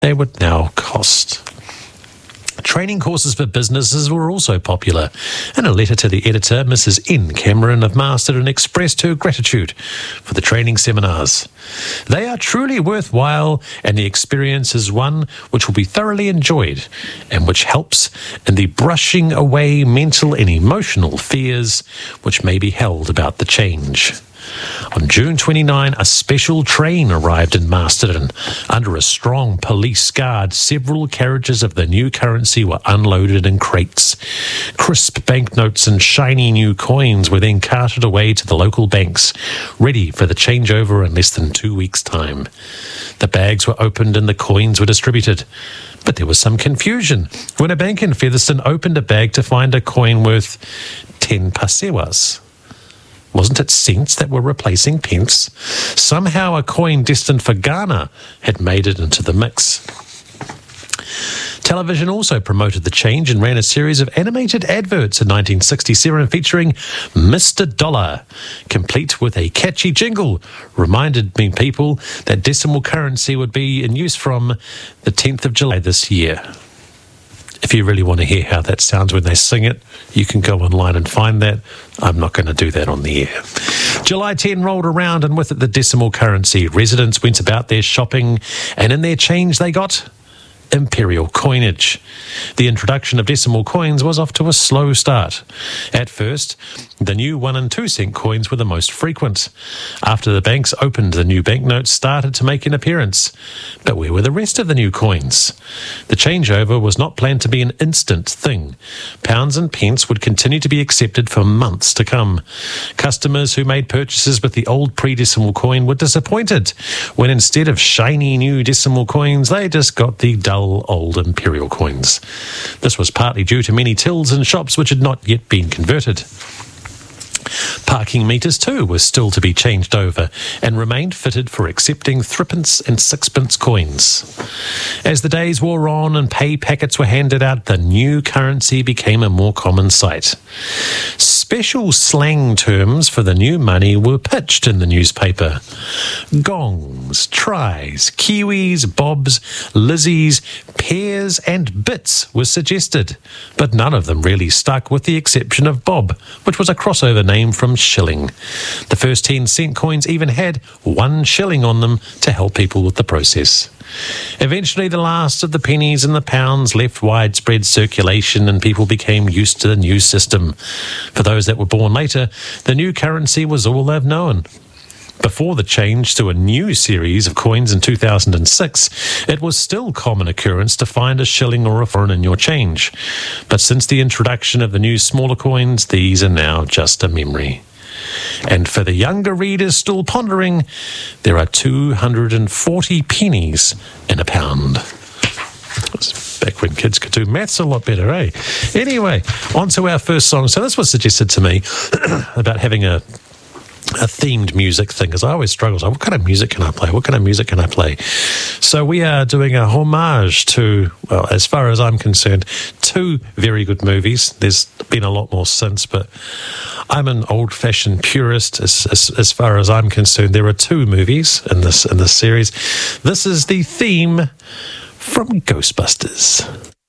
they would now cost. Training courses for businesses were also popular. In a letter to the editor, Mrs. N. Cameron of Masterton expressed her gratitude for the training seminars. They are truly worthwhile, and the experience is one which will be thoroughly enjoyed and which helps in the brushing away mental and emotional fears which may be held about the change. On June 29, a special train arrived in Masterton. Under a strong police guard, several carriages of the new currency were unloaded in crates. Crisp banknotes and shiny new coins were then carted away to the local banks, ready for the changeover in less than 2 weeks' time. The bags were opened and the coins were distributed. But there was some confusion when a bank in Featherston opened a bag to find a coin worth 10 pasewas. Wasn't it cents that were replacing pence? Somehow a coin destined for Ghana had made it into the mix. Television also promoted the change and ran a series of animated adverts in 1967 featuring Mr. Dollar, complete with a catchy jingle, reminded people that decimal currency would be in use from the 10th of July this year. If you really want to hear how that sounds when they sing it, you can go online and find that. I'm not going to do that on the air. July 10 rolled around, and with it the decimal currency. Residents went about their shopping, and in their change they got imperial coinage. The introduction of decimal coins was off to a slow start. At first, the new 1 and 2 cent coins were the most frequent. After the banks opened, the new banknotes started to make an appearance. But where were the rest of the new coins? The changeover was not planned to be an instant thing. Pounds and pence would continue to be accepted for months to come. Customers who made purchases with the old pre-decimal coin were disappointed when instead of shiny new decimal coins, they just got the dull old imperial coins. This was partly due to many tills and shops which had not yet been converted. Parking meters too were still to be changed over and remained fitted for accepting threepence and sixpence coins. As the days wore on and pay packets were handed out, the new currency became a more common sight. Special slang terms for the new money were pitched in the newspaper. Gongs, tries, kiwis, bobs, lizzies, pairs and bits were suggested, but none of them really stuck with the exception of bob, which was a crossover name from shilling. The first 10-cent coins even had 1 shilling on them to help people with the process. Eventually, the last of the pennies and the pounds left widespread circulation and people became used to the new system. For those that were born later, the new currency was all they've known. Before the change to a new series of coins in 2006, it was still common occurrence to find a shilling or a foreign in your change. But since the introduction of the new smaller coins, these are now just a memory. And for the younger readers still pondering, there are 240 pennies in a pound. That's back when kids could do maths a lot better, eh? Anyway, on to our first song. So this was suggested to me about having a themed music thing, because I always struggle. So what kind of music can I play? What kind of music can I play? So we are doing a homage to, well, as far as I'm concerned, 2 very good movies. There's been a lot more since, but I'm an old-fashioned purist as far as I'm concerned. There are 2 movies in this series. This is the theme from Ghostbusters.